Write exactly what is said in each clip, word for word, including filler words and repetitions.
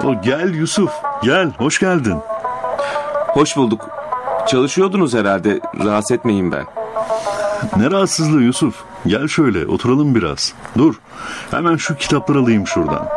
O gel Yusuf, gel, hoş geldin. Hoş bulduk. Çalışıyordunuz herhalde, rahatsız etmeyin ben. Ne rahatsızlığı Yusuf? Gel şöyle, oturalım biraz. Dur, hemen şu kitapları alayım şuradan.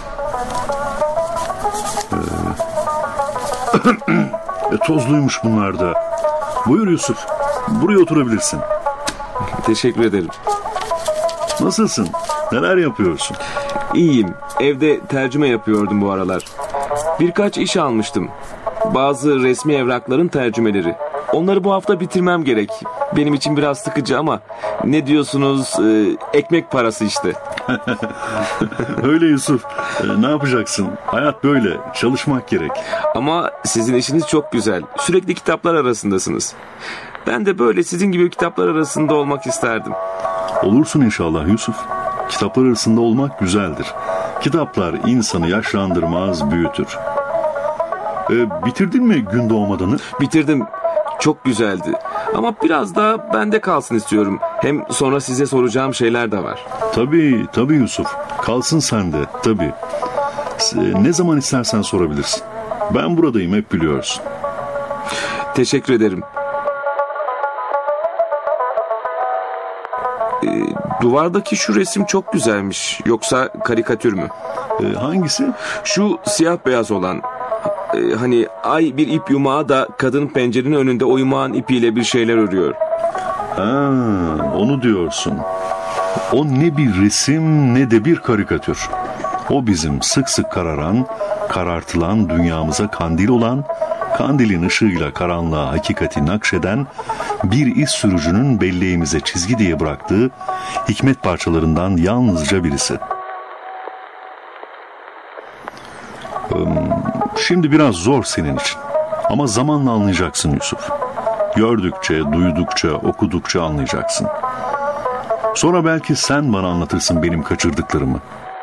Ee... e, tozluymuş bunlar da. Buyur Yusuf, buraya oturabilirsin. Teşekkür ederim. Nasılsın? Neler yapıyorsun? İyiyim. Evde tercüme yapıyordum bu aralar. Birkaç iş almıştım. Bazı resmi evrakların tercümeleri. Onları bu hafta bitirmem gerek. Benim için biraz sıkıcı ama ne diyorsunuz? Ee, ekmek parası işte. Öyle Yusuf. Ee, ne yapacaksın? Hayat böyle. Çalışmak gerek. Ama sizin işiniz çok güzel. Sürekli kitaplar arasındasınız. Ben de böyle sizin gibi kitaplar arasında olmak isterdim. Olursun inşallah Yusuf. Kitaplar arasında olmak güzeldir. Kitaplar insanı yaşlandırmaz, büyütür. Ee, bitirdin mi Gün Doğmadan'ı? Bitirdim. Çok güzeldi. Ama biraz daha bende kalsın istiyorum. Hem sonra size soracağım şeyler de var. Tabii, tabii Yusuf. Kalsın sende, tabii. Ne zaman istersen sorabilirsin. Ben buradayım, hep biliyorsun. Teşekkür ederim. Ee, duvardaki şu resim çok güzelmiş. Yoksa karikatür mü? Ee, hangisi? Şu siyah beyaz olan. Ee, hani ay bir ip yumağı da kadın pencerenin önünde o yumağın ipiyle bir şeyler örüyor. Ha, onu diyorsun. O ne bir resim ne de bir karikatür. O bizim sık sık kararan, karartılan dünyamıza kandil olan, kandilin ışığıyla karanlığa hakikati nakşeden bir iz sürücünün belleğimize çizgi diye bıraktığı hikmet parçalarından yalnızca birisi. Şimdi biraz zor senin için. Ama zamanla anlayacaksın Yusuf. Gördükçe, duydukça, okudukça anlayacaksın. Sonra belki sen bana anlatırsın benim kaçırdıklarımı.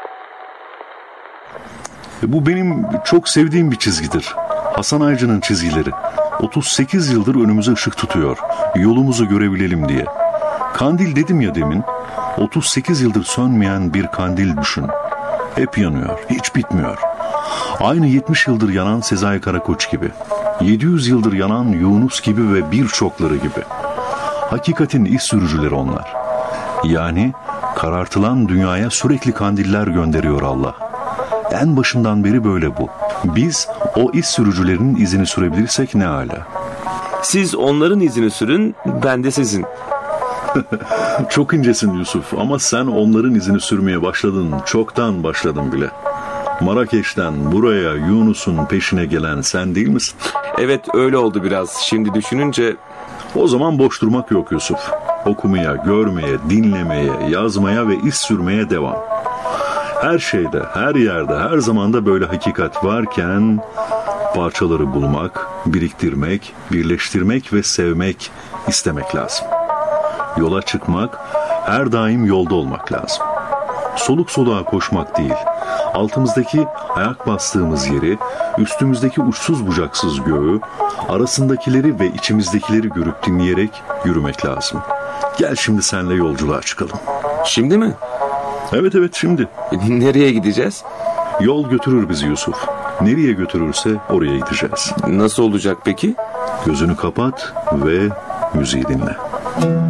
Bu benim çok sevdiğim bir çizgidir. Hasan Aycı'nın çizgileri. otuz sekiz yıldır önümüze ışık tutuyor. Yolumuzu görebilelim diye. Kandil dedim ya demin. otuz sekiz yıldır sönmeyen bir kandil düşün. Hep yanıyor, hiç bitmiyor. Aynı yetmiş yıldır yanan Sezai Karakoç gibi. yedi yüz yıldır yanan Yunus gibi ve birçokları gibi. Hakikatin iz sürücüleri onlar. Yani karartılan dünyaya sürekli kandiller gönderiyor Allah. En başından beri böyle bu. Biz o iz sürücülerinin izini sürebilirsek ne âlâ. Siz onların izini sürün, ben de sizin. Çok incesin Yusuf ama sen onların izini sürmeye başladın, çoktan başladın bile. Marrakeş'ten buraya Yunus'un peşine gelen sen değil misin? Evet, öyle oldu biraz. Şimdi düşününce... O zaman boş durmak yok Yusuf. Okumaya, görmeye, dinlemeye, yazmaya ve iz sürmeye devam. Her şeyde, her yerde, her zamanda böyle hakikat varken parçaları bulmak, biriktirmek, birleştirmek ve sevmek, istemek lazım. Yola çıkmak, her daim yolda olmak lazım. Soluk soluğa koşmak değil, altımızdaki ayak bastığımız yeri, üstümüzdeki uçsuz bucaksız göğü, arasındakileri ve içimizdekileri görüp dinleyerek yürümek lazım. Gel şimdi seninle yolculuğa çıkalım. Şimdi mi? Evet evet şimdi. Nereye gideceğiz? Yol götürür bizi Yusuf. Nereye götürürse oraya gideceğiz. Nasıl olacak peki? Gözünü kapat ve müziği dinle.